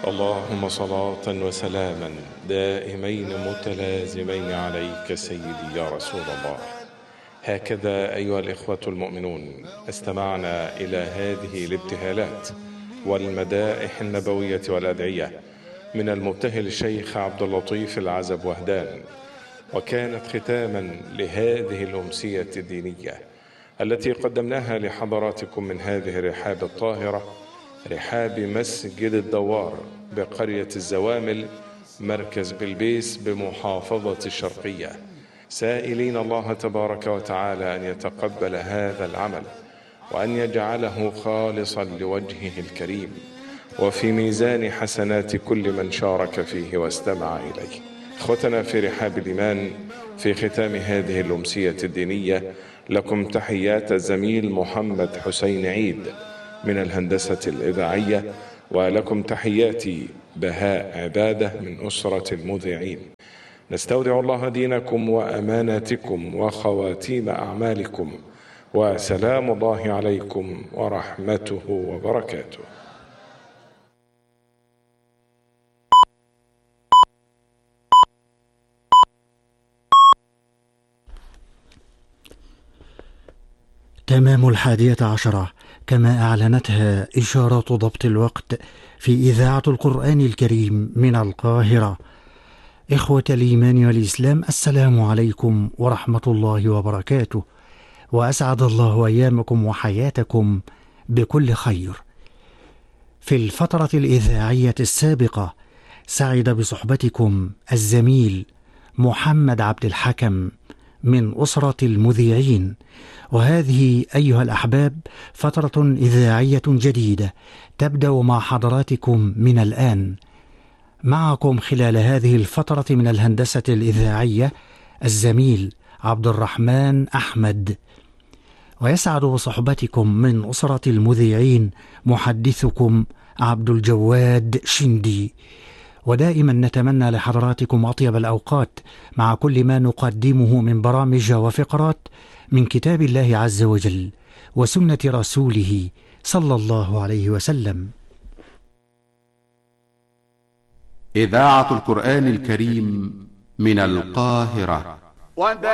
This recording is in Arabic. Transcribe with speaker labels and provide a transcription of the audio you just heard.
Speaker 1: اللهم صلاة وسلاما دائمين متلازمين عليك سيدي يا رسول الله. هكذا أيها الإخوة المؤمنون استمعنا إلى هذه الابتهالات والمدائح النبوية والأدعية من المبتهل الشيخ عبد اللطيف العزب وهدان، وكانت ختاما لهذه الأمسية الدينية التي قدمناها لحضراتكم من هذه الرحاب الطاهرة، رحاب مسجد الدوار بقرية الزوامل مركز بلبيس بمحافظة الشرقية، سائلين الله تبارك وتعالى أن يتقبل هذا العمل وأن يجعله خالصا لوجهه الكريم وفي ميزان حسنات كل من شارك فيه واستمع إليه. إخوتنا في رحاب الإيمان، في ختام هذه الأمسية الدينية لكم تحيات الزميل محمد حسين عيد من الهندسة الإذاعية، ولكم تحياتي بهاء عبادة من أسرة المذيعين. نستودع الله دينكم وأماناتكم وخواتيم أعمالكم، وسلام الله عليكم ورحمته وبركاته.
Speaker 2: تمام 11 كما أعلنتها إشارة ضبط الوقت في إذاعة القرآن الكريم من القاهرة. إخوة الإيمان والإسلام، السلام عليكم ورحمة الله وبركاته، وأسعد الله أيامكم وحياتكم بكل خير. في الفترة الإذاعية السابقة سعد بصحبتكم الزميل محمد عبد الحكم من أسرة المذيعين، وهذه أيها الأحباب فترة إذاعية جديدة تبدأ مع حضراتكم من الآن. معكم خلال هذه الفترة من الهندسة الإذاعية الزميل عبد الرحمن أحمد، ويسعد بصحبتكم من أسرة المذيعين محدثكم عبد الجواد شندي. ودائما نتمنى لحضراتكم أطيب الأوقات مع كل ما نقدمه من برامج وفقرات من كتاب الله عز وجل وسنة رسوله صلى الله عليه وسلم.
Speaker 3: إذاعة القرآن الكريم من القاهرة.